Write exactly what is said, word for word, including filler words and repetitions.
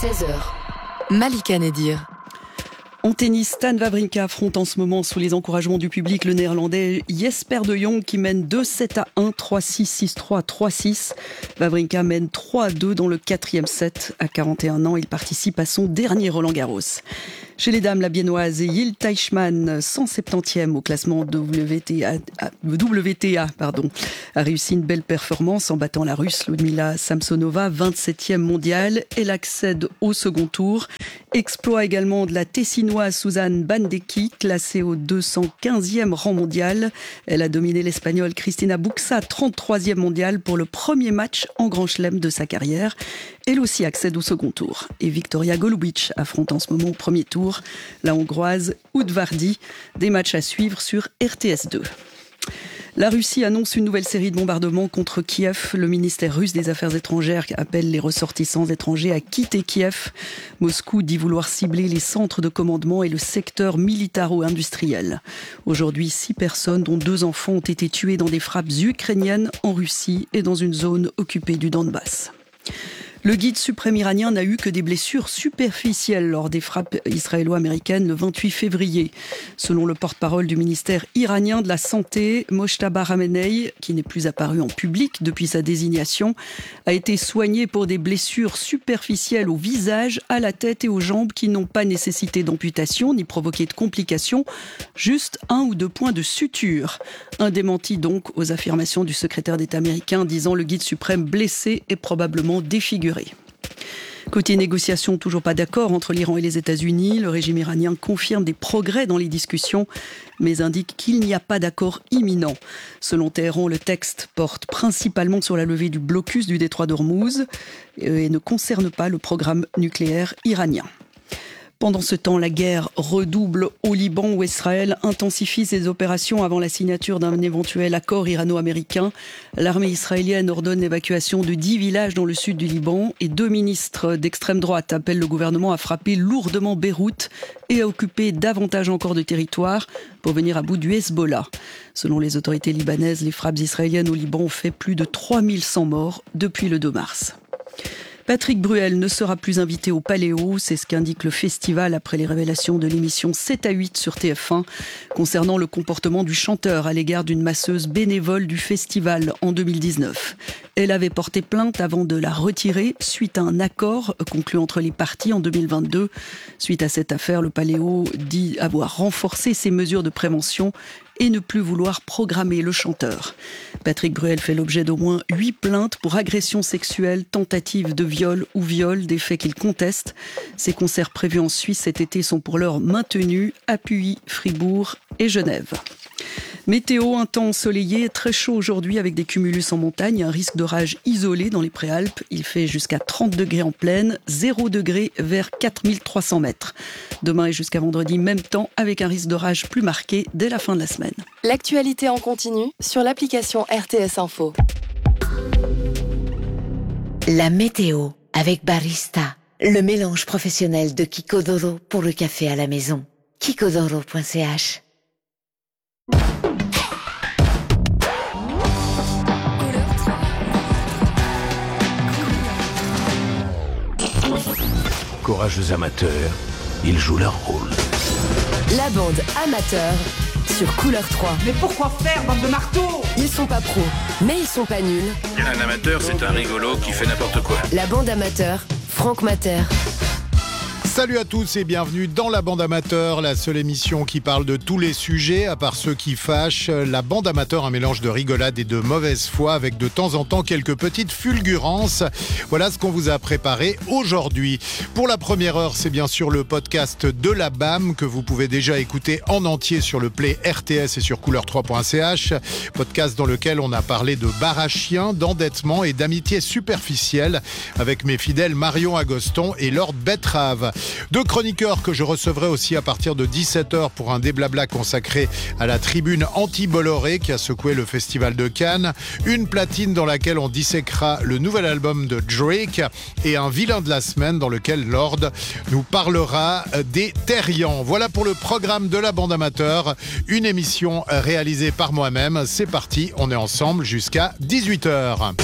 seize heures. Malika Nedir. En tennis, Stan Wawrinka affronte en ce moment, sous les encouragements du public, le néerlandais Jesper de Jong qui mène deux sept à un, trois six, six trois, trois six. Wawrinka mène trois à deux dans le quatrième set. À quarante et un ans, il participe à son dernier Roland-Garros. Chez les dames, la biennoise Jil Teichmann, cent septantième au classement W T A, W T A pardon, a réussi une belle performance en battant la russe Ludmila Samsonova, vingt-septième mondiale. Elle accède au second tour. Exploit également de la Tessinoise Suzanne Bandecchi, classée au deux cent quinzième rang mondial. Elle a dominé l'Espagnole Cristina Buxa, trente-troisième mondiale, pour le premier match en Grand Chelem de sa carrière. Elle aussi accède au second tour. Et Victoria Golubic affronte en ce moment au premier tour la Hongroise Udvardy. Des matchs à suivre sur R T S deux. La Russie annonce une nouvelle série de bombardements contre Kiev. Le ministère russe des Affaires étrangères appelle les ressortissants étrangers à quitter Kiev. Moscou dit vouloir cibler les centres de commandement et le secteur militaro-industriel. Aujourd'hui, six personnes, dont deux enfants, ont été tuées dans des frappes ukrainiennes en Russie et dans une zone occupée du Donbass. Le guide suprême iranien n'a eu que des blessures superficielles lors des frappes israélo-américaines le vingt-huit février. Selon le porte-parole du ministère iranien de la Santé, Mojtaba Khamenei, qui n'est plus apparu en public depuis sa désignation, a été soigné pour des blessures superficielles au visage, à la tête et aux jambes qui n'ont pas nécessité d'amputation ni provoqué de complications, juste un ou deux points de suture. Un démenti donc aux affirmations du secrétaire d'État américain disant le guide suprême blessé et probablement défiguré. Côté négociation, toujours pas d'accord entre l'Iran et les États-Unis. Le régime iranien confirme des progrès dans les discussions, mais indique qu'il n'y a pas d'accord imminent. Selon Téhéran, le texte porte principalement sur la levée du blocus du détroit d'Ormuz et ne concerne pas le programme nucléaire iranien. Pendant ce temps, la guerre redouble au Liban où Israël intensifie ses opérations avant la signature d'un éventuel accord irano-américain. L'armée israélienne ordonne l'évacuation de dix villages dans le sud du Liban et deux ministres d'extrême droite appellent le gouvernement à frapper lourdement Beyrouth et à occuper davantage encore de territoire pour venir à bout du Hezbollah. Selon les autorités libanaises, les frappes israéliennes au Liban ont fait plus de trois mille cent morts depuis le deux mars. Patrick Bruel ne sera plus invité au Paléo, c'est ce qu'indique le festival après les révélations de l'émission sept à huit sur T F un concernant le comportement du chanteur à l'égard d'une masseuse bénévole du festival en deux mille dix-neuf. Elle avait porté plainte avant de la retirer suite à un accord conclu entre les parties en deux mille vingt-deux. Suite à cette affaire, le Paléo dit avoir renforcé ses mesures de prévention et ne plus vouloir programmer le chanteur. Patrick Bruel fait l'objet d'au moins huit plaintes pour agression sexuelle, tentative de viol ou viol, des faits qu'il conteste. Ses concerts prévus en Suisse cet été sont pour l'heure maintenus à Puy, Fribourg et Genève. Météo, un temps ensoleillé, très chaud aujourd'hui avec des cumulus en montagne, un risque d'orage isolé dans les Préalpes. Il fait jusqu'à trente degrés en plaine, zéro degré vers quatre mille trois cents mètres. Demain et jusqu'à vendredi, même temps, avec un risque d'orage plus marqué dès la fin de la semaine. L'actualité en continu sur l'application R T S Info. La météo avec Barista, le mélange professionnel de Kikodoro pour le café à la maison. kikodoro point c h. Courageux amateurs, ils jouent leur rôle. La bande amateur sur Couleur trois. Mais pourquoi faire, bande de marteaux ? Ils sont pas pros, mais ils sont pas nuls. Un amateur, c'est un rigolo qui fait n'importe quoi. La bande amateur, Franck Mater. Salut à tous et bienvenue dans la bande amateur, la seule émission qui parle de tous les sujets, à part ceux qui fâchent. La bande amateur, un mélange de rigolade et de mauvaise foi, avec de temps en temps quelques petites fulgurances. Voilà ce qu'on vous a préparé aujourd'hui. Pour la première heure, c'est bien sûr le podcast de la B A M que vous pouvez déjà écouter en entier sur le Play R T S et sur couleur trois point c h. Podcast dans lequel on a parlé de bar à chiens, d'endettement et d'amitié superficielle avec mes fidèles Marion Agoston et Lord Betrave. Deux chroniqueurs que je recevrai aussi à partir de dix-sept heures pour un déblabla consacré à la tribune anti-Bolloré qui a secoué le festival de Cannes. Une platine dans laquelle on disséquera le nouvel album de Drake et un vilain de la semaine dans lequel Lord nous parlera des Terriens. Voilà pour le programme de la bande amateur. Une émission réalisée par moi-même. C'est parti, on est ensemble jusqu'à dix-huit heures.